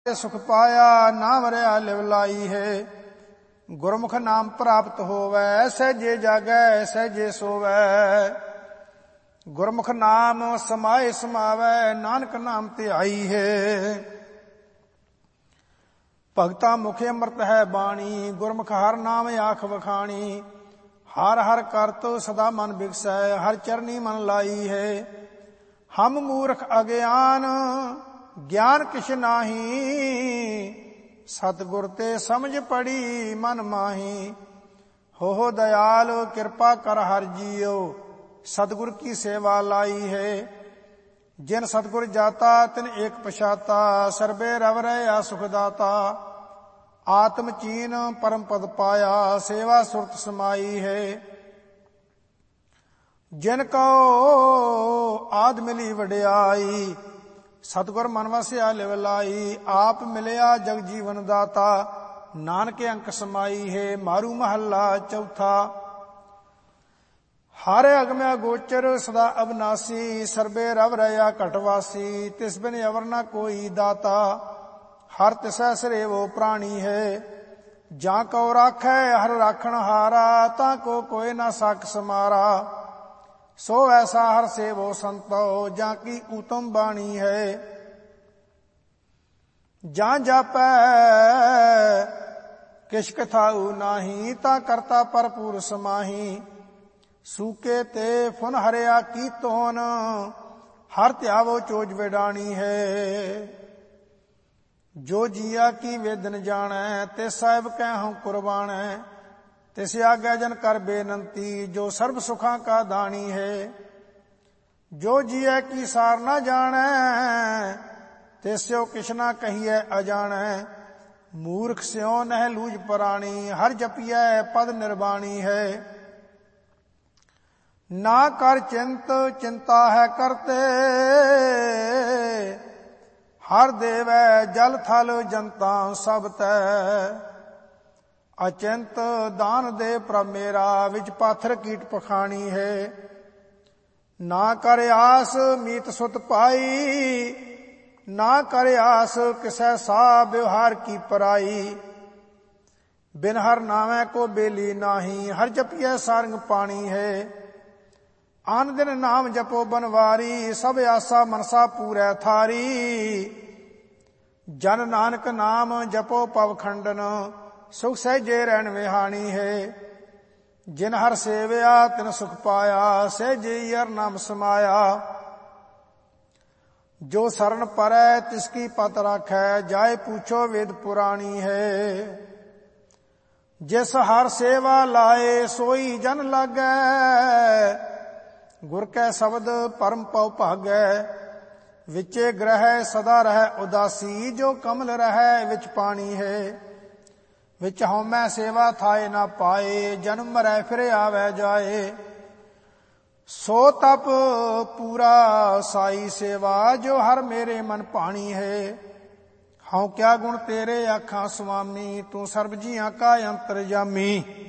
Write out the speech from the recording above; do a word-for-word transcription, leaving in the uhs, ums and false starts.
ਸੁਖ ਪਾਇਆ ਨਾਮ ਰਿਆ ਲਿਵਲਾਈ ਹੈ। ਗੁਰਮੁਖ ਨਾਮ ਪ੍ਰਾਪਤ ਹੋਵੈ ਸਹਿਜੇ ਜਾਗੈ ਸਹਿਜੇ ਸੋਵੈ। ਗੁਰਮੁਖ ਨਾਮ ਸਮਾਏ ਸਮਾਵੈ ਨਾਨਕ ਨਾਮ ਧਿਆਈ ਹੈ। ਭਗਤਾ ਮੁਖ ਅੰਮ੍ਰਿਤ ਹੈ ਬਾਣੀ ਗੁਰਮੁਖ ਹਰ ਨਾਮ ਆਖ ਵਖਾਣੀ। ਹਰ ਹਰ ਕਰਤ ਸਦਾ ਮਨ ਬਿਗਸੈ ਹਰ ਚਰਨੀ ਮਨ ਲਾਈ ਹੈ। ਹਮ ਮੂਰਖ ਅਗਿਆਨ ਗਿਆਨ ਕਿਛ ਨਾਹੀ ਸਤਿਗੁਰ ਤੇ ਸਮਝ ਪੜੀ ਮਨ ਮਾਹੀ। ਹੋ ਹੋ ਦਇਆਲ ਕਿਰਪਾ ਕਰ ਹਰ ਜੀਓ ਸਤਿਗੁਰ ਕੀ ਸੇਵਾ ਲਾਈ ਹੈ। ਜਿਨ ਸਤਿਗੁਰ ਜਾਤਾ ਤਿਨ ਏਕ ਪਛਾਤਾ ਸਰਬੇ ਰਵ ਰਹਿਆ ਸੁਖ ਦਾਤਾ। ਆਤਮ ਚੀਨ ਪਰਮ ਪਦ ਪਾਇਆ ਸੇਵਾ ਸੁਰਤ ਸਮਾਈ ਹੈ। ਜਿਨ ਕਉ ਆਦ ਮਿਲੀ ਵਡਿਆਈ ਸਤਿਗੁਰ ਮਨ ਵਸਿਆ ਲਿਵ ਲਾਈ। ਆਪ ਮਿਲਿਆ ਜਗ ਜੀਵਨ ਦਾਤਾ ਨਾਨਕ ਅੰਕ ਸਮਾਈ ਹੈ। ਮਾਰੂ ਮਹੱਲਾ ਚੌਥਾ। ਹਰ ਅਗਮਿਆ ਗੋਚਰ ਸਦਾ ਅਬਨਾਸੀ ਸਰਬੇ ਰਵ ਰਹਿਆ ਘਟਵਾਸੀ। ਤਿਸ ਬਿਨ ਅਵਰ ਨ ਕੋਈ ਦਾਤਾ ਹਰ ਤਿਸੈ ਸਰੇਵੋ ਪ੍ਰਾਣੀ ਹੈ। ਜਾਂ ਕਉ ਰਾਖੈ ਹਰ ਰਾਖਣ ਹਾਰਾ ਤਾਂ ਕੋ ਕੋਇ ਨਾ ਸਕ ਸਮਾਰਾ। ਸੋ ਐਸਾ ਹਰ ਸੇਵੋ ਸੰਤੋ ਜਾਂ ਕੀ ਊਤਮ ਬਾਣੀ ਹੈ। ਜਾਂ ਜਾਪੈ ਕਿਛ ਕਥਾਉ ਨਾਹੀ ਤਾਂ ਕਰਤਾ ਭਰਪੂਰ ਸਮਾਹੀ। ਸੂਕੇ ਤੇ ਫੁਨ ਹਰਿਆ ਕੀ ਤੋਨ ਹਰ ਧਿਆਵੋ ਚੋਜ ਵਿਡਾਣੀ ਹੈ। ਜੋ ਜੀਆ ਕੀ ਵੇਦਨ ਜਾਣੈ ਤੇ ਸਾਹਿਬ ਕਹਿ ਕੁਰਬਾਨੈ। ਤਿਸ ਆਗੈ ਜਨ ਕਰ ਬੇਨੰਤੀ ਜੋ ਸਰਬ ਸੁਖਾਂ ਕਾ ਦਾਣੀ ਹੈ। ਜੋ ਜੀਐ ਕੀ ਸਾਰ ਨਾ ਜਾਣੈ ਤਿਸਿਓ ਕਿਛ ਨਾ ਕਹੀਐ ਅਜਾਣੈ। ਮੂਰਖ ਸਿਉ ਨਹਿ ਲੂਜ ਪਰਾਣੀ ਹਰ ਜਪੀਐ ਪਦ ਨਿਰਬਾਣੀ ਹੈ। ਨਾ ਕਰ ਚਿੰਤ ਚਿੰਤਾ ਹੈ ਕਰਤੇ ਹਰ ਦੇਵੈ ਜਲ ਥਲ ਜਨਤਾ ਸਭ ਤੈ। ਅਚਿੰਤ ਦਾਨ ਦੇ ਪ੍ਰਭ ਮੇਰਾ ਵਿੱਚ ਪਾਥਰ ਕੀਟ ਪਖਾਣੀ ਹੈ। ਨਾ ਕਰ ਆਸ ਮੀਤ ਸੁਤ ਪਾਈ ਨਾ ਕਰ ਆਸ ਕਿਸੈ ਸਾ ਵਿਵਹਾਰ ਕੀ ਪਰਾਈ। ਬਿਨ ਹਰ ਨਾਮੈ ਕੋ ਬੇਲੀ ਨਾਹੀ ਹਰ ਜਪੀਐ ਸਾਰੰਗ ਪਾਣੀ ਹੈ। ਆਨ ਦਿਨ ਨਾਮ ਜਪੋ ਬਨਵਾਰੀ ਸਭ ਆਸਾ ਮਨਸਾ ਪੂਰੈ ਥਾਰੀ। ਜਨ ਨਾਨਕ ਨਾਮ ਜਪੋ ਪਵ ਖੰਡਨ ਸੁਖ ਸਹਿਜੇ ਰਹਿਣ ਵਿਹਾਣੀ ਹੈ। ਜਿਨ ਹਰ ਸੇਵਿਆ ਤਿਨ ਸੁਖ ਪਾਇਆ ਸਹਿਜੇ ਹਰ ਨਾਮ ਸਮਾਇਆ। ਜੋ ਸਰਨ ਪਰੈ ਤਿਸ ਕੀ ਪਤ ਰਾਖੈ ਜਾਏ ਪੂਛੋ ਵੇਦ ਪੁਰਾਣੀ ਹੈ। ਜਿਸ ਹਰ ਸੇਵਾ ਲਾਏ ਸੋਈ ਜਨ ਲਾਗੈ ਗੁਰ ਕੈ ਸ਼ਬਦ ਪਰਮ ਪਉ ਭਾਗੈ। ਵਿਚੇ ਗ੍ਰਹਿ ਸਦਾ ਰਹਿ ਉਦਾਸੀ ਜੋ ਕਮਲ ਰਹਿ ਵਿੱਚ ਪਾਣੀ ਹੈ। ਵਿੱਚ ਹਉਮੈ ਸੇਵਾ ਥਾਏ ਨਾ ਪਾਏ ਜਨਮ ਮਰੈ ਫਿਰ ਆਵੈ ਜਾਏ। ਸੋ ਤਪ ਪੂਰਾ ਸਾਈ ਸੇਵਾ ਜੋ ਹਰ ਮੇਰੇ ਮਨ ਭਾਣੀ ਹੈ। ਹਉ ਕਿਆ ਗੁਣ ਤੇਰੇ ਆਖਾਂ ਸੁਆਮੀ ਤੂੰ ਸਰਬ ਜੀਆਂ ਕਾ ਅੰਤਰਜਾਮੀ।